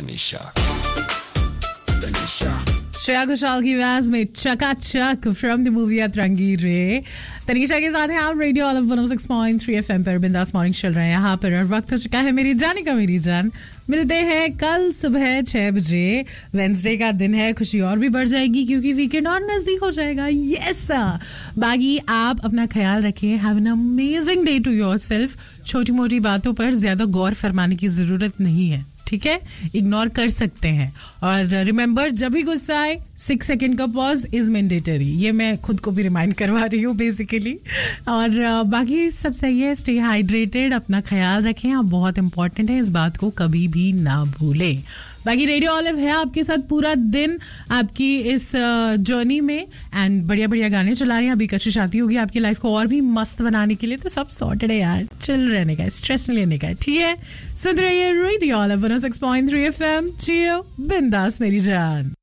श्रेया घोषाल की आवाज में चकाचक फ्रॉम द मूवी अतरंगी रे। तनीषा के साथ हैं आप रेडियो ऑल 106.3 FM पर बिंदास मॉर्निंग चल रहे हैं यहाँ पर और वक्त हो चुका है मेरी जाने का मेरी जान। मिलते हैं कल सुबह 6 बजे। वेंसडे का दिन है, खुशी और भी बढ़ जाएगी क्योंकि वीकेंड और नजदीक हो जाएगा। यस बाकी आप अपना ख्याल रखें। Have an amazing day to yourself. छोटी मोटी बातों पर ज्यादा गौर फरमाने की जरूरत नहीं है, ठीक है, इग्नोर कर सकते हैं। और रिमेंबर, जब भी गुस्सा आए 6 सेकंड का पॉज इज मैंडेटरी। ये मैं खुद को भी रिमाइंड करवा रही हूँ बेसिकली। और बाकी सब सही है। स्टे हाइड्रेटेड, अपना ख्याल रखें, आप बहुत इंपॉर्टेंट है, इस बात को कभी भी ना भूलें। बाकी रेडियो ऑलिव है आपके साथ पूरा दिन आपकी इस जर्नी में एंड बढ़िया बढ़िया गाने चला रहे हैं। अभी कशिश आती होगी आपकी लाइफ को और भी मस्त बनाने के लिए, तो सब सॉर्टेड है यार। चिल रहने का, स्ट्रेस नहीं लेने का, ठीक है। सुन रही है रेडियो ऑलिव 106.3 FM। चियो बिंदास मेरी जान।